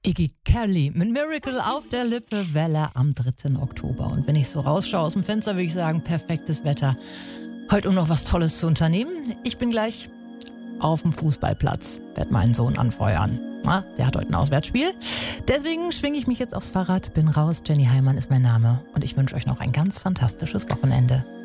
Iggy Kelly mit Miracle auf der Lippe, Welle am 3. Oktober. Und wenn ich so rausschaue aus dem Fenster, würde ich sagen, perfektes Wetter. Heute um noch was Tolles zu unternehmen. Ich bin gleich auf dem Fußballplatz, werde meinen Sohn anfeuern. Na, der hat heute ein Auswärtsspiel. Deswegen schwinge ich mich jetzt aufs Fahrrad, bin raus. Jenny Heimann ist mein Name und ich wünsche euch noch ein ganz fantastisches Wochenende.